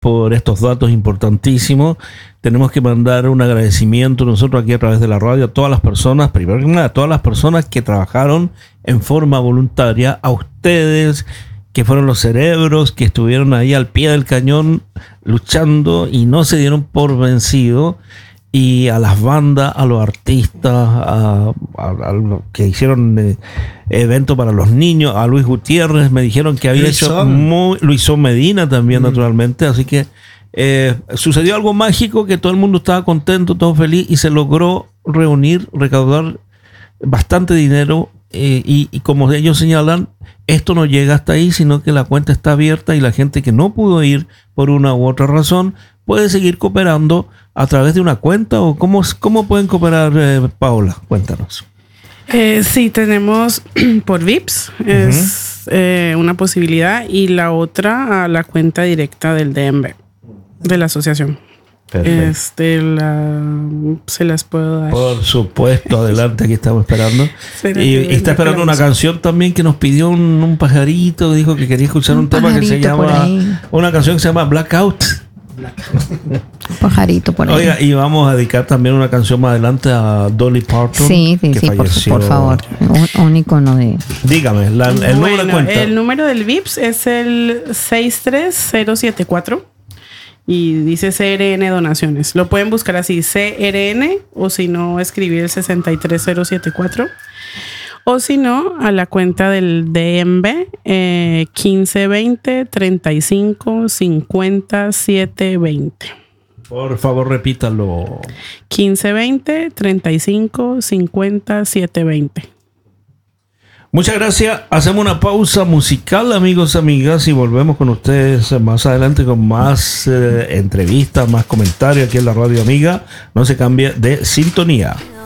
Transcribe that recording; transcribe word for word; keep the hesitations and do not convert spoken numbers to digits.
por estos datos importantísimos. Tenemos que mandar un agradecimiento nosotros aquí a través de la radio a todas las personas, primero que nada, a todas las personas que trabajaron en forma voluntaria, a ustedes que fueron los cerebros que estuvieron ahí al pie del cañón luchando y no se dieron por vencido, y a las bandas, a los artistas, a, a, a los que hicieron eh, eventos para los niños, a Luis Gutiérrez, me dijeron que había Luisón. hecho muy, Luisón Medina también, mm. naturalmente, así que eh, sucedió algo mágico, que todo el mundo estaba contento, todo feliz, y se logró reunir, recaudar bastante dinero. Eh, y, y como ellos señalan, esto no llega hasta ahí, sino que la cuenta está abierta y la gente que no pudo ir por una u otra razón puede seguir cooperando a través de una cuenta. ¿O cómo, cómo pueden cooperar, eh, Paola? Cuéntanos. Eh, sí, tenemos por V I P S, uh-huh. es eh, una posibilidad, y la otra a la cuenta directa del D M B, de la asociación. Perfecto. Este, la, se las puedo dar. Por supuesto, adelante, aquí estamos esperando. Y, y está esperando una canción también que nos pidió un, un pajarito, dijo que quería escuchar un, un tema que se llama, una canción que se llama Blackout. Un pajarito por ahí. Oiga, y vamos a dedicar también una canción más adelante a Dolly Parton. Sí, sí, que sí, por, falleció. por favor. Un, un icono de... Dígame, la, el bueno, número de cuenta. El número del V I P S es el seis tres cero siete cuatro. Y dice C R N Donaciones. Lo pueden buscar así, C R N, o si no, escribir el sesenta y tres cero setenta y cuatro. O si no, a la cuenta del D M B, eh, quince veinte treinta y cinco cincuenta siete veinte. Por favor, repítalo. quince veinte treinta y cinco cincuenta siete veinte. Muchas gracias. Hacemos una pausa musical, amigos, amigas, y volvemos con ustedes más adelante con más eh, entrevistas, más comentarios aquí en la Radio Amiga. No se cambie de sintonía.